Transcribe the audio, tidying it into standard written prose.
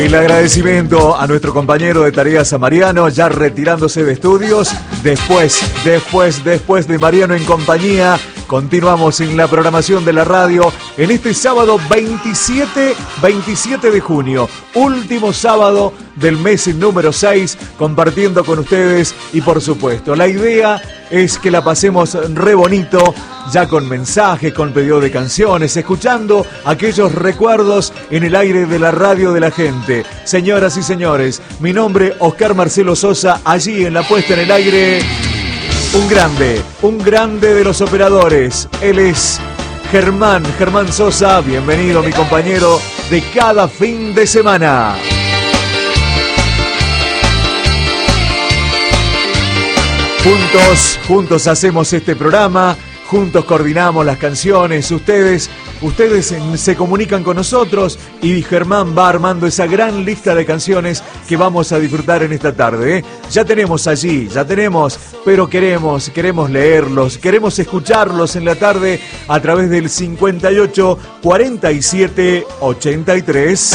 El agradecimiento a nuestro compañero de tareas, a Mariano, ya retirándose de estudios. Después de Mariano en compañía, continuamos en la programación de la radio en este sábado 27 de junio, último sábado del mes número 6, compartiendo con ustedes y por supuesto, la idea es que la pasemos re bonito, ya con mensajes, con pedido de canciones, escuchando aquellos recuerdos en el aire de la radio de la gente. Señoras y señores, mi nombre Oscar Marcelo Sosa, allí en la puesta en el aire, un grande de los operadores. Él es Germán Sosa, bienvenido mi compañero de cada fin de semana. Juntos hacemos este programa, juntos coordinamos las canciones, ustedes se comunican con nosotros y Germán va armando esa gran lista de canciones que vamos a disfrutar en esta tarde. Ya tenemos, pero queremos leerlos, queremos escucharlos en la tarde a través del 58 47 83.